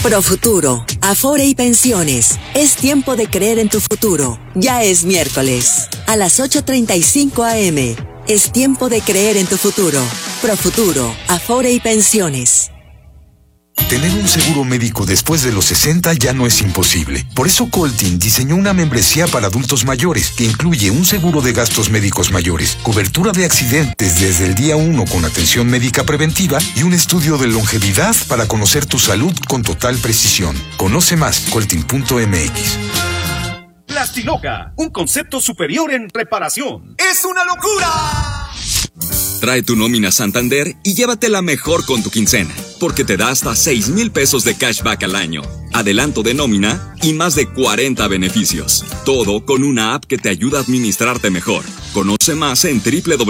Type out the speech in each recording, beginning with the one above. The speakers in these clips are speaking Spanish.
Profuturo, Afore y Pensiones. Es tiempo de creer en tu futuro. Ya es miércoles. A las 8:35 a.m. Es tiempo de creer en tu futuro. Profuturo, Afore y Pensiones. Tener un seguro médico después de los 60 ya no es imposible. Por eso Coltin diseñó una membresía para adultos mayores que incluye un seguro de gastos médicos mayores, cobertura de accidentes desde el día 1 con atención médica preventiva y un estudio de longevidad para conocer tu salud con total precisión. Conoce más, coltin.mx. Plastiloca, un concepto superior en reparación. ¡Es una locura! Trae tu nómina Santander y llévatela mejor con tu quincena, porque te da hasta 6,000 pesos de cashback al año, adelanto de nómina y más de 40 beneficios. Todo con una app que te ayuda a administrarte mejor. Conoce más en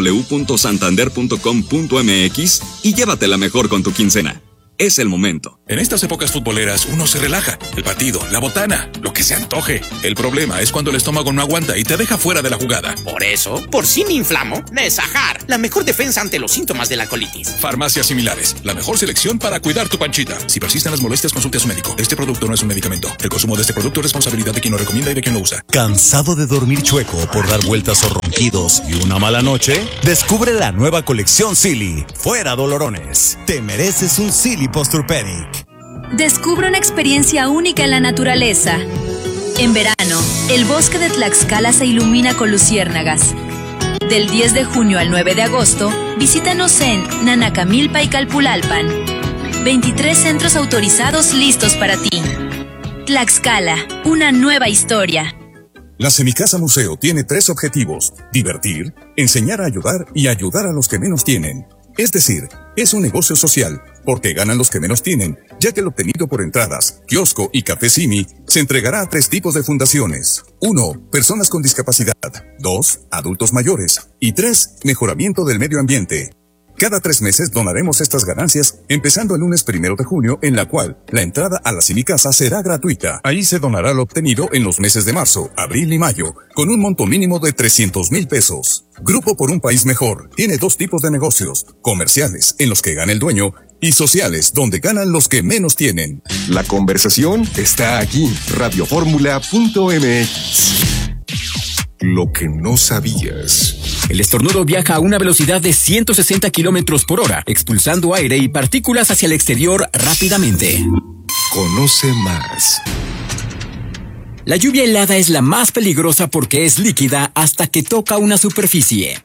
www.santander.com.mx y llévatela mejor con tu quincena. Es el momento. En estas épocas futboleras uno se relaja. El partido, la botana, lo que se antoje. El problema es cuando el estómago no aguanta y te deja fuera de la jugada. Por eso, por si me inflamo, Nesajar, la mejor defensa ante los síntomas de la colitis. Farmacias similares, la mejor selección para cuidar tu panchita. Si persisten las molestias, consulte a su médico. Este producto no es un medicamento. El consumo de este producto es responsabilidad de quien lo recomienda y de quien lo usa. ¿Cansado de dormir chueco por dar vueltas o ronquidos y una mala noche? Descubre la nueva colección Silly. Fuera dolorones. Te mereces un Silly Posturpedic. Descubre una experiencia única en la naturaleza. En verano, el bosque de Tlaxcala se ilumina con luciérnagas. Del 10 de junio al 9 de agosto, visítanos en Nanacamilpa y Calpulalpan. 23 centros autorizados listos para ti. Tlaxcala, una nueva historia. La Semicasa Museo tiene 3 objetivos: divertir, enseñar a ayudar y ayudar a los que menos tienen. Es decir, es un negocio social, porque ganan los que menos tienen, ya que el obtenido por entradas, kiosco y café Simi se entregará a 3 tipos de fundaciones. 1. Personas con discapacidad. 2. Adultos mayores. Y 3. Mejoramiento del medio ambiente. Cada 3 meses donaremos estas ganancias, empezando el lunes 1 de junio, en la cual la entrada a la Semicasa será gratuita. Ahí se donará lo obtenido en los meses de marzo, abril y mayo, con un monto mínimo de 300,000 pesos. Grupo por un País Mejor tiene 2 tipos de negocios: comerciales, en los que gana el dueño, y sociales, donde ganan los que menos tienen. La conversación está aquí, radioformula.mx. Lo que no sabías. El estornudo viaja a una velocidad de 160 kilómetros por hora, expulsando aire y partículas hacia el exterior rápidamente. Conoce más. La lluvia helada es la más peligrosa porque es líquida hasta que toca una superficie.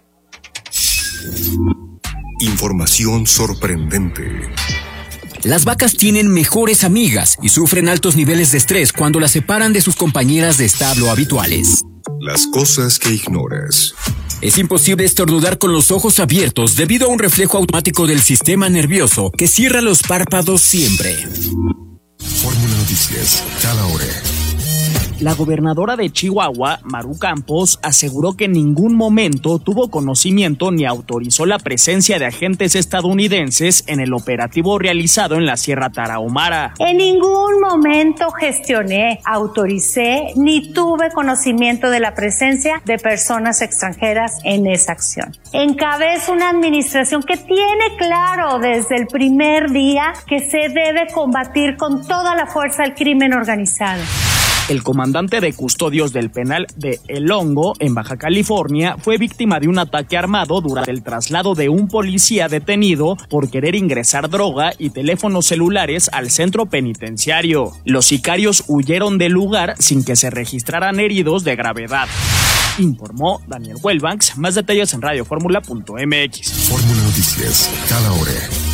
Información sorprendente. Las vacas tienen mejores amigas y sufren altos niveles de estrés cuando las separan de sus compañeras de establo habituales. Las cosas que ignoras. Es imposible estornudar con los ojos abiertos debido a un reflejo automático del sistema nervioso que cierra los párpados siempre. Fórmula Noticias, cada hora. La gobernadora de Chihuahua, Maru Campos, aseguró que en ningún momento tuvo conocimiento ni autorizó la presencia de agentes estadounidenses en el operativo realizado en la Sierra Tarahumara. En ningún momento gestioné, autoricé ni tuve conocimiento de la presencia de personas extranjeras en esa acción. Encabezo una administración que tiene claro desde el primer día que se debe combatir con toda la fuerza el crimen organizado. El comandante de custodios del penal de El Hongo, en Baja California, fue víctima de un ataque armado durante el traslado de un policía detenido por querer ingresar droga y teléfonos celulares al centro penitenciario. Los sicarios huyeron del lugar sin que se registraran heridos de gravedad. Informó Daniel Huelbanks. Más detalles en radioformula.mx. Fórmula Noticias, cada hora.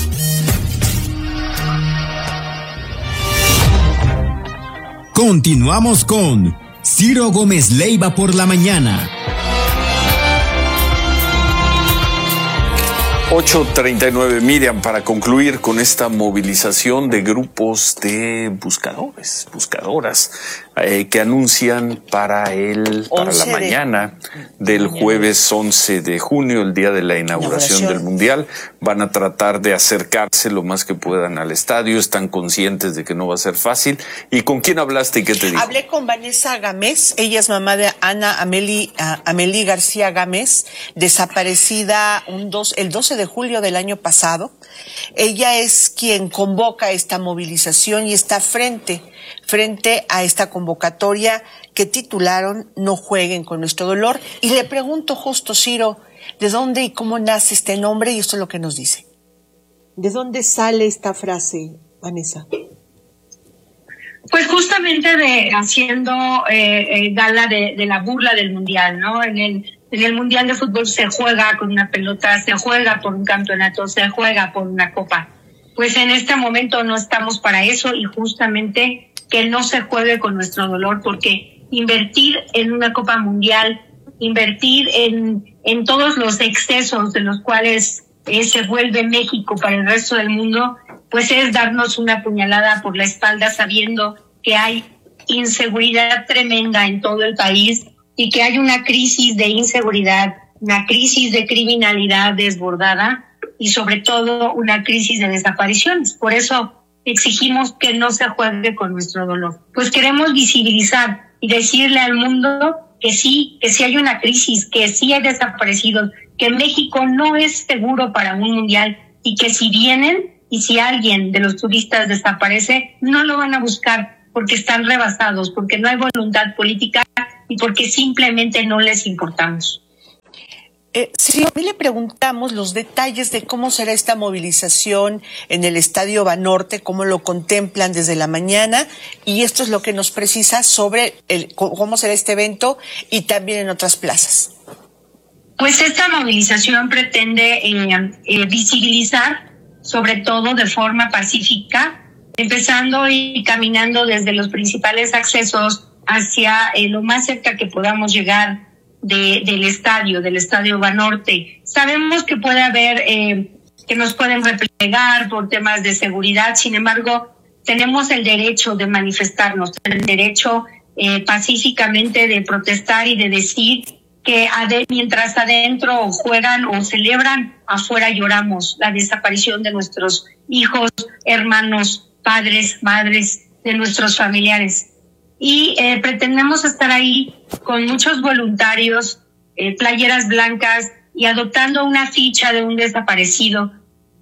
Continuamos con Ciro Gómez Leiva por la mañana. 8:39, Miriam, para concluir con esta movilización de grupos de buscadoras que anuncian para la mañana del jueves 11 de junio, el día de la inauguración del Mundial. Van a tratar de acercarse lo más que puedan al estadio, están conscientes de que no va a ser fácil. ¿Y con quién hablaste y qué te dijo? Hablé con Vanessa Gámez, ella es mamá de Ana Amelie García Gámez, desaparecida el 12 de julio del año pasado. Ella es quien convoca esta movilización y está frente a esta convocatoria que titularon No jueguen con nuestro dolor. Y le pregunto justo, Ciro, ¿de dónde y cómo nace este nombre? Y esto es lo que nos dice. ¿De dónde sale esta frase, Vanessa? Pues justamente haciendo gala de la burla del Mundial, ¿no? En el Mundial de Fútbol se juega con una pelota, se juega por un campeonato, se juega por una copa. Pues en este momento no estamos para eso y justamente que no se juegue con nuestro dolor, porque invertir en una Copa Mundial, invertir en todos los excesos de los cuales se vuelve México para el resto del mundo, pues es darnos una puñalada por la espalda sabiendo que hay inseguridad tremenda en todo el país y que hay una crisis de inseguridad, una crisis de criminalidad desbordada y sobre todo una crisis de desapariciones. Por eso exigimos que no se juegue con nuestro dolor. Pues queremos visibilizar y decirle al mundo que sí hay una crisis, que sí hay desaparecidos, que México no es seguro para un mundial y que si vienen y si alguien de los turistas desaparece, no lo van a buscar porque están rebasados, porque no hay voluntad política y porque simplemente no les importamos. Sí, a mí le preguntamos los detalles de cómo será esta movilización en el Estadio Banorte, cómo lo contemplan desde la mañana, y esto es lo que nos precisa sobre cómo será este evento y también en otras plazas. Pues esta movilización pretende visibilizar, sobre todo de forma pacífica, empezando y caminando desde los principales accesos hacia lo más cerca que podamos llegar del Estadio Banorte. Sabemos que puede haber, que nos pueden replegar por temas de seguridad, sin embargo, tenemos el derecho de manifestarnos, el derecho pacíficamente de protestar y de decir que mientras adentro juegan o celebran, afuera lloramos la desaparición de nuestros hijos, hermanos, padres, madres, de nuestros familiares. Y pretendemos estar ahí con muchos voluntarios, playeras blancas y adoptando una ficha de un desaparecido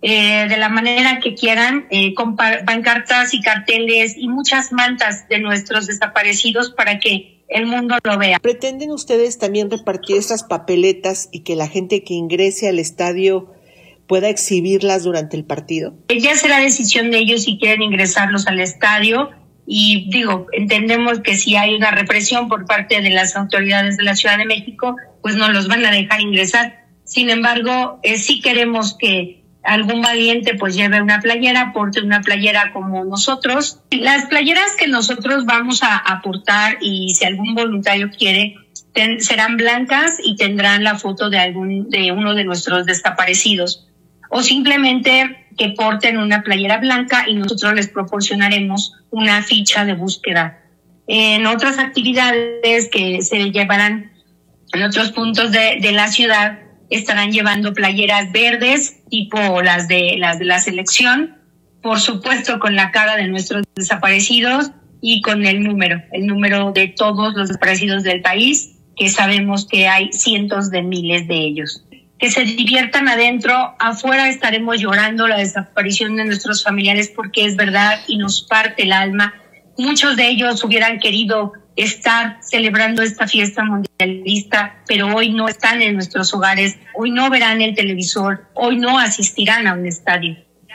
de la manera que quieran, con pancartas y carteles y muchas mantas de nuestros desaparecidos para que el mundo lo vea. ¿Pretenden ustedes también repartir estas papeletas y que la gente que ingrese al estadio pueda exhibirlas durante el partido? Ya será decisión de ellos si quieren ingresarlos al estadio. Y entendemos que si hay una represión por parte de las autoridades de la Ciudad de México, pues no los van a dejar ingresar. Sin embargo, sí queremos que algún valiente pues lleve una playera, porte una playera como nosotros. Las playeras que nosotros vamos a aportar, y si algún voluntario quiere, serán blancas y tendrán la foto de uno de nuestros desaparecidos. O simplemente que porten una playera blanca y nosotros les proporcionaremos una ficha de búsqueda. En otras actividades que se llevarán en otros puntos de la ciudad, estarán llevando playeras verdes, tipo las de la selección, por supuesto con la cara de nuestros desaparecidos y con el número de todos los desaparecidos del país, que sabemos que hay cientos de miles de ellos. Que se diviertan adentro, afuera estaremos llorando la desaparición de nuestros familiares porque es verdad y nos parte el alma. Muchos de ellos hubieran querido estar celebrando esta fiesta mundialista, pero hoy no están en nuestros hogares, hoy no verán el televisor, hoy no asistirán a un estadio.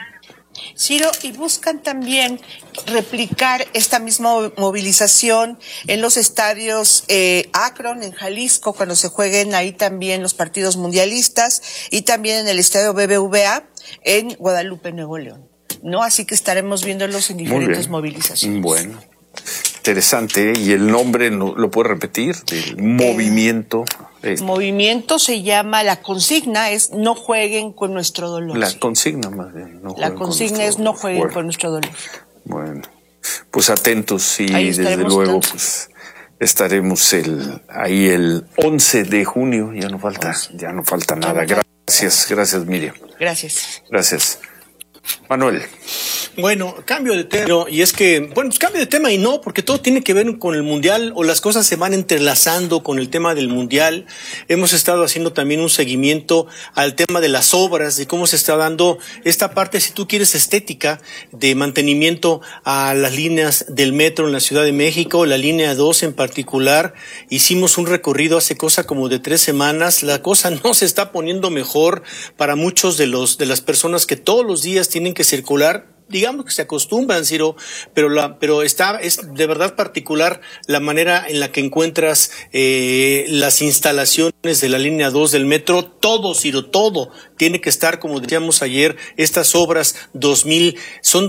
Ciro, y buscan también replicar esta misma movilización en los estadios Akron, en Jalisco, cuando se jueguen ahí también los partidos mundialistas, y también en el estadio BBVA en Guadalupe, Nuevo León, ¿no? Así que estaremos viéndolos en diferentes movilizaciones. Bueno, interesante. ¿Y el nombre lo puede repetir? ¿Del movimiento? Movimiento se llama, la consigna es no jueguen con nuestro dolor. La consigna más bien. La consigna es no jueguen con nuestro dolor. Bueno, pues atentos y desde luego pues estaremos ahí el 11 de junio, ya no falta nada. Gracias Miriam. Gracias. Manuel. Bueno, cambio de tema, y es que, cambio de tema y no, porque todo tiene que ver con el Mundial, o las cosas se van entrelazando con el tema del Mundial. Hemos estado haciendo también un seguimiento al tema de las obras, de cómo se está dando esta parte, si tú quieres, estética, de mantenimiento a las líneas del metro en la Ciudad de México, la línea 2 en particular. Hicimos un recorrido hace cosa como de 3 semanas, la cosa no se está poniendo mejor para muchos de las personas que todos los días tienen que circular. Digamos que se acostumbran, Ciro, pero es de verdad particular la manera en la que encuentras las instalaciones de la línea 2 del metro. Todo, Ciro, todo tiene que estar, como decíamos ayer, estas obras son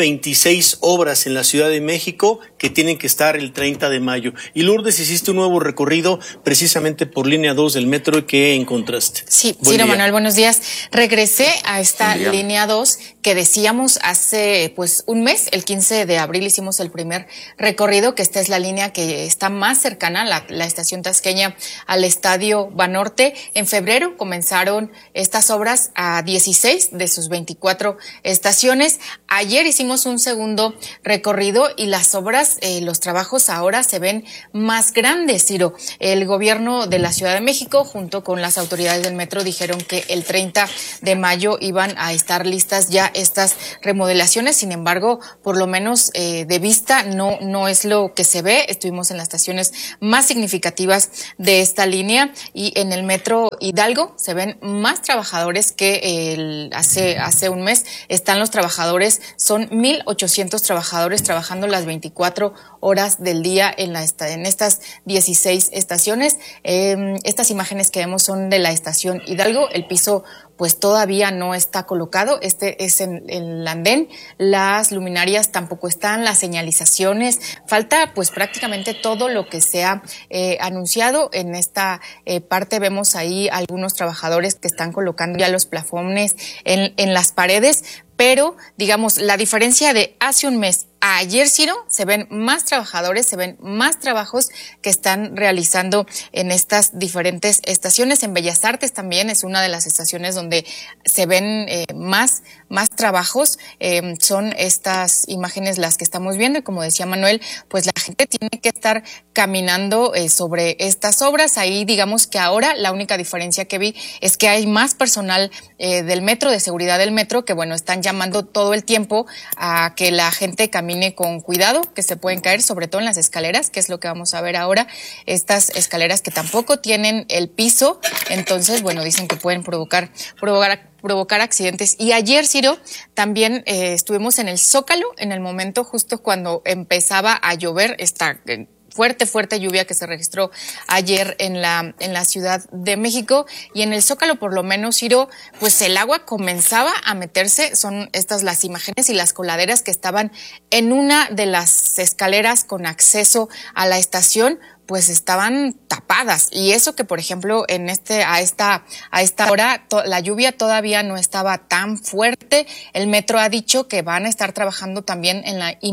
2026 obras en la Ciudad de México que tienen que estar el 30 de mayo. Y Lourdes, hiciste un nuevo recorrido precisamente por línea 2 del metro. ¿Y qué encontraste? Sí, Ciro, Manuel, buenos días. Regresé a esta línea 2 que decíamos hace un mes, el 15 de abril hicimos el primer recorrido, que esta es la línea que está más cercana, la estación tasqueña, al Estadio Banorte. En febrero comenzaron estas obras a 16 de sus 24 estaciones. Ayer hicimos un segundo recorrido y las obras, los trabajos ahora se ven más grandes, Ciro. El gobierno de la Ciudad de México, junto con las autoridades del metro, dijeron que el 30 de mayo iban a estar listas ya estas remodelaciones. Sin embargo, por lo menos de vista no es lo que se ve. Estuvimos en las estaciones más significativas de esta línea y en el metro Hidalgo se ven más trabajadores que hace un mes. Están los trabajadores, son 1,800 trabajadores trabajando las 24 horas del día en estas 16 estaciones. Estas imágenes que vemos son de la estación Hidalgo. El piso pues todavía no está colocado, este es en el andén, las luminarias tampoco están, las señalizaciones, falta pues prácticamente todo lo que se ha anunciado. En esta parte vemos ahí algunos trabajadores que están colocando ya los plafones en las paredes, pero digamos la diferencia de hace un mes a ayer, Ciro, se ven más trabajadores, se ven más trabajos que están realizando en estas diferentes estaciones. En Bellas Artes también es una de las estaciones donde se ven más trabajos. Son estas imágenes las que estamos viendo y como decía Manuel, pues la gente tiene que estar caminando sobre estas obras. Ahí digamos que ahora la única diferencia que vi es que hay más personal del metro, de seguridad del metro, que están llamando todo el tiempo a que la gente camine con cuidado, que se pueden caer, sobre todo en las escaleras, que es lo que vamos a ver ahora. Estas escaleras que tampoco tienen el piso, entonces, dicen que pueden provocar accidentes. Y ayer, Ciro, también estuvimos en el Zócalo, en el momento justo cuando empezaba a llover esta fuerte lluvia que se registró ayer en la Ciudad de México, y en el Zócalo por lo menos, Ciro, pues el agua comenzaba a meterse. Son estas las imágenes y las coladeras que estaban en una de las escaleras con acceso a la estación, pues estaban tapadas. Y eso que, por ejemplo, a esta hora la lluvia todavía no estaba tan fuerte. El metro ha dicho que van a estar trabajando también en la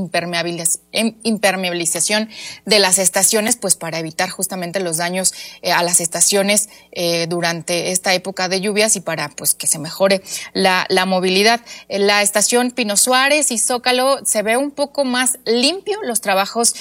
impermeabilización de las estaciones, pues para evitar justamente los daños a las estaciones durante esta época de lluvias y para pues que se mejore la movilidad. La estación Pino Suárez y Zócalo se ve un poco más limpio. Los trabajos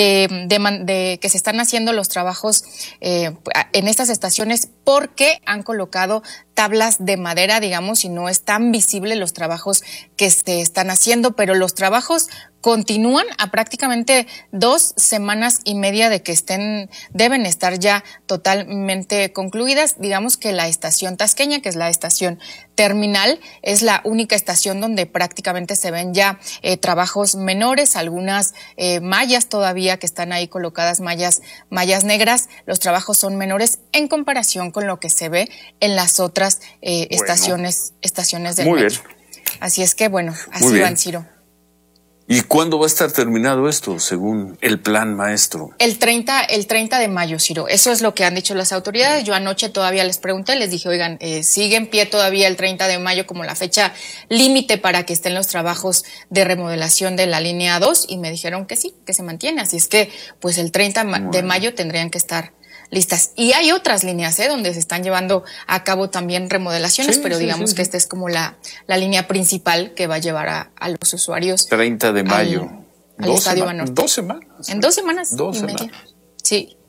que se están haciendo, los trabajos en estas estaciones, porque han colocado tablas de madera, digamos, y no es tan visible los trabajos que se están haciendo, pero los trabajos continúan a prácticamente 2 semanas y media de que deben estar ya totalmente concluidas. Digamos que la estación tasqueña, que es la estación terminal, es la única estación donde prácticamente se ven ya trabajos menores, algunas mallas todavía que están ahí colocadas, mallas negras. Los trabajos son menores en comparación con lo que se ve en las otras estaciones del metro. Así es que así van, Ciro. ¿Y cuándo va a estar terminado esto, según el plan maestro? El 30 de mayo, Ciro. Eso es lo que han dicho las autoridades. Yo anoche todavía les pregunté, les dije, oigan, ¿sigue en pie todavía el 30 de mayo como la fecha límite para que estén los trabajos de remodelación de la línea 2? Y me dijeron que sí, que se mantiene. Así es que, pues el 30 de mayo tendrían que estar listas. Y hay otras líneas, donde se están llevando a cabo también remodelaciones, sí, pero sí, digamos sí, que esta es como la línea principal que va a llevar a los usuarios. 30 de mayo. Al Estadio Banorte. 2 semanas. En 2 semanas. 2 y semanas. media. Sí.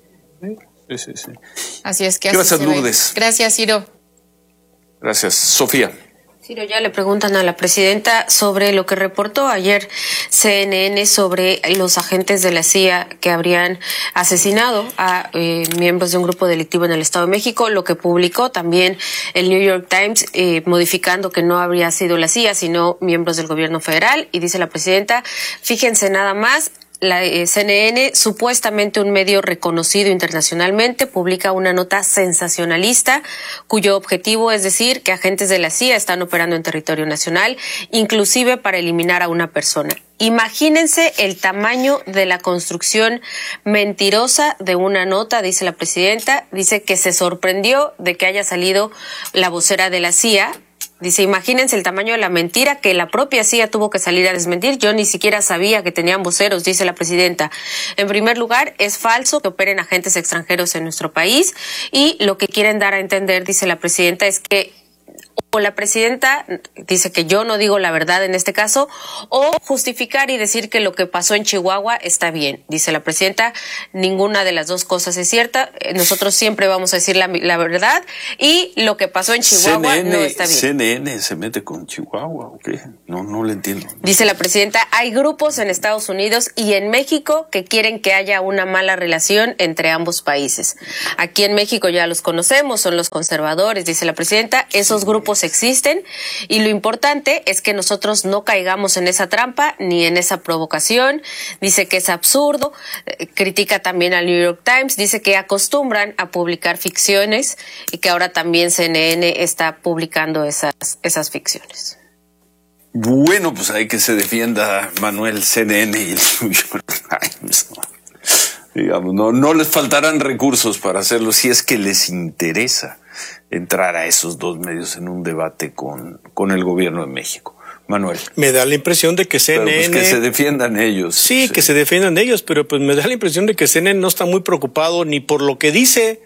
Sí. Así es que Gracias, Lourdes. Gracias, Ciro. Gracias. Sofía. Ciro, ya le preguntan a la presidenta sobre lo que reportó ayer CNN sobre los agentes de la CIA que habrían asesinado a miembros de un grupo delictivo en el Estado de México, lo que publicó también el New York Times, modificando que no habría sido la CIA, sino miembros del gobierno federal. Y dice la presidenta, fíjense nada más, la CNN, supuestamente un medio reconocido internacionalmente, publica una nota sensacionalista cuyo objetivo es decir que agentes de la CIA están operando en territorio nacional, inclusive para eliminar a una persona. Imagínense el tamaño de la construcción mentirosa de una nota, dice la presidenta. Dice que se sorprendió de que haya salido la vocera de la CIA. Dice, imagínense el tamaño de la mentira que la propia CIA tuvo que salir a desmentir. Yo ni siquiera sabía que tenían voceros, dice la presidenta. En primer lugar, es falso que operen agentes extranjeros en nuestro país, y lo que quieren dar a entender, dice la presidenta, es que o la presidenta dice que yo no digo la verdad en este caso, o justificar y decir que lo que pasó en Chihuahua está bien. Dice la presidenta, ninguna de las dos cosas es cierta. Nosotros siempre vamos a decir la verdad, y lo que pasó en Chihuahua no está bien. CNN se mete con Chihuahua, ¿o qué? No le entiendo. Dice la presidenta, hay grupos en Estados Unidos y en México que quieren que haya una mala relación entre ambos países. Aquí en México ya los conocemos, son los conservadores, dice la presidenta. Esos grupos existen, y lo importante es que nosotros no caigamos en esa trampa ni en esa provocación. Dice que es absurdo, critica también al New York Times, dice que acostumbran a publicar ficciones y que ahora también CNN está publicando esas ficciones. Bueno, pues hay que se defienda Manuel, CNN y el New York Times. Digamos, no les faltarán recursos para hacerlo si es que les interesa entrar a esos dos medios en un debate con el gobierno de México. Manuel. Me da la impresión de que CNN... Pero pues que se defiendan ellos. Sí, que se defiendan ellos, pero pues me da la impresión de que CNN no está muy preocupado ni por lo que dice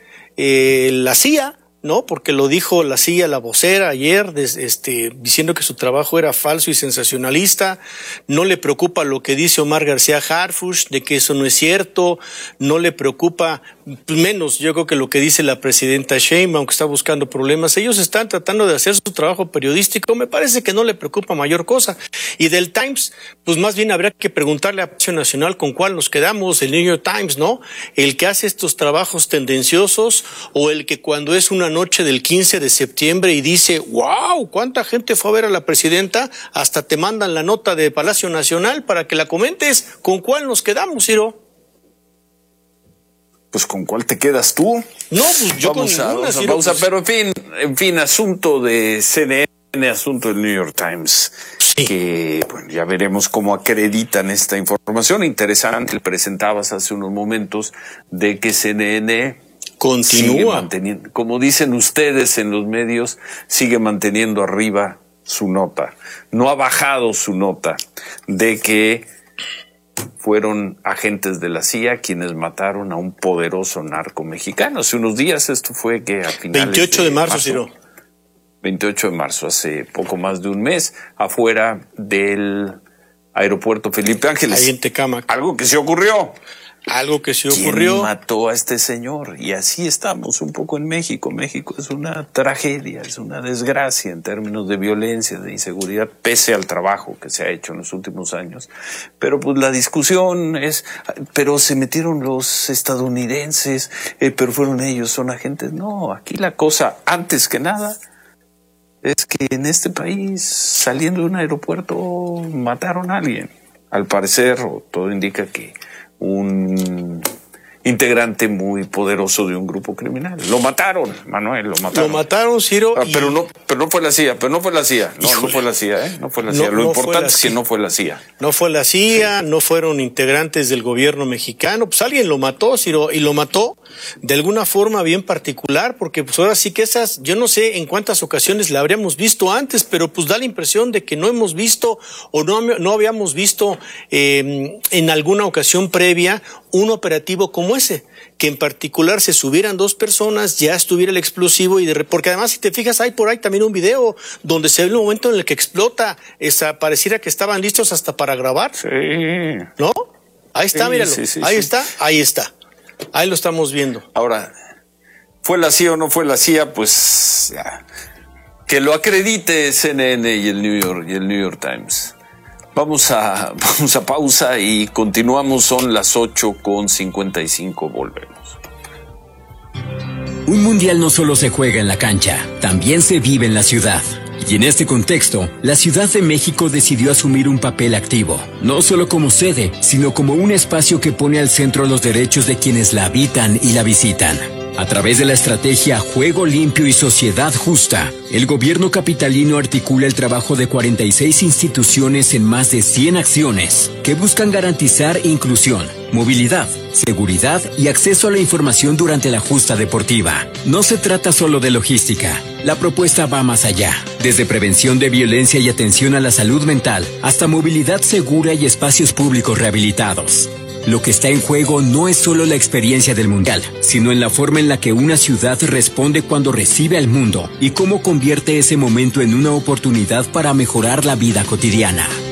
la CIA, ¿no? Porque lo dijo la CIA, la vocera, ayer, diciendo que su trabajo era falso y sensacionalista. No le preocupa lo que dice Omar García Harfuch, de que eso no es cierto. No le preocupa, menos yo creo que lo que dice la presidenta Sheinbaum, que está buscando problemas. Ellos están tratando de hacer su trabajo periodístico. Me parece que no le preocupa mayor cosa. Y del Times, pues más bien habría que preguntarle a Palacio Nacional con cuál nos quedamos, el New York Times, ¿no? El que hace estos trabajos tendenciosos, o el que cuando es una noche del 15 de septiembre y dice, wow, cuánta gente fue a ver a la presidenta, hasta te mandan la nota de Palacio Nacional para que la comentes. ¿Con cuál nos quedamos, Ciro? Pues ¿con cuál te quedas tú? No, pues yo vamos con ninguna, Ciro, pues... Pero en fin, asunto de CNN, asunto del New York Times, sí. Que bueno, ya veremos cómo acreditan esta información. Interesante, presentabas hace unos momentos de que CNN continúa manteniendo, como dicen ustedes en los medios, sigue manteniendo arriba su nota. No ha bajado su nota de que fueron agentes de la CIA quienes mataron a un poderoso narco mexicano. Hace unos días, esto fue que a finales 28 de marzo, Ciro. 28 de marzo, hace poco más de un mes, afuera del aeropuerto Felipe Ángeles. Ahí en Tecámac. Algo que se ocurrió. Algo que se ocurrió. ¿Quién mató a este señor? Y así estamos un poco en México. México es una tragedia, es una desgracia en términos de violencia, de inseguridad, pese al trabajo que se ha hecho en los últimos años. Pero pues la discusión es, pero se metieron los estadounidenses, pero fueron ellos, son agentes. No, aquí la cosa, antes que nada, es que en este país, saliendo de un aeropuerto, mataron a alguien. Al parecer, todo indica que un integrante muy poderoso de un grupo criminal. Lo mataron, Manuel, lo mataron. Lo mataron, Ciro. Pero no fue la CIA, No fue la CIA, No fue la CIA. Lo importante es que no fue la CIA. No fue la CIA, no fueron integrantes del gobierno mexicano. Pues alguien lo mató, Ciro, y lo mató de alguna forma bien particular, porque pues ahora sí que esas, yo no sé en cuántas ocasiones la habríamos visto antes, pero pues da la impresión de que no hemos visto o no habíamos visto en alguna ocasión previa un operativo como ese, que en particular se subieran 2 personas, ya estuviera el explosivo porque además si te fijas hay por ahí también un video donde se ve el momento en el que explota, pareciera que estaban listos hasta para grabar. Sí. ¿No? Ahí está, sí, míralo. Sí, ahí está. Ahí lo estamos viendo. Ahora, ¿fue la CIA o no fue la CIA? Pues ya. Que lo acredite CNN y el New York Times. Vamos a pausa y continuamos, son las 8:55, volvemos. Un mundial no solo se juega en la cancha, también se vive en la ciudad. Y en este contexto, la Ciudad de México decidió asumir un papel activo, no solo como sede, sino como un espacio que pone al centro los derechos de quienes la habitan y la visitan. A través de la estrategia Juego Limpio y Sociedad Justa, el gobierno capitalino articula el trabajo de 46 instituciones en más de 100 acciones que buscan garantizar inclusión, movilidad, seguridad y acceso a la información durante la justa deportiva. No se trata solo de logística. La propuesta va más allá, desde prevención de violencia y atención a la salud mental, hasta movilidad segura y espacios públicos rehabilitados. Lo que está en juego no es solo la experiencia del mundial, sino en la forma en la que una ciudad responde cuando recibe al mundo y cómo convierte ese momento en una oportunidad para mejorar la vida cotidiana.